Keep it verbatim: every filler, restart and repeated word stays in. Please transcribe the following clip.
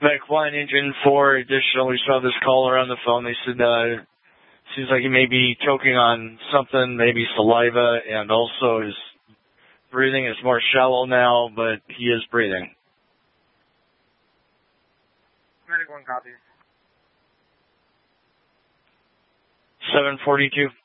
Mech one, Engine four, additional, we saw this caller on the phone. They said, uh, seems like he may be choking on something, maybe saliva, and also his breathing is more shallow now, but he is breathing. Medic one, copy. seven forty-two.